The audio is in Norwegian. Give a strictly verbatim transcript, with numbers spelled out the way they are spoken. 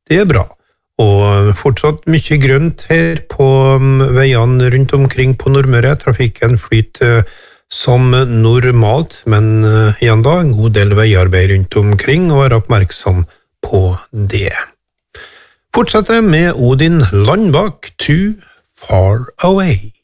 Det er bra. Og fortsatt mye grønt her på veiene rundt omkring på Nordmøre. Trafikken flyter som normalt, men igjen da, en god del veiarbeid rundt omkring, og være oppmerksom på det. Fortsette med Odin Landbakk, Too Far Away.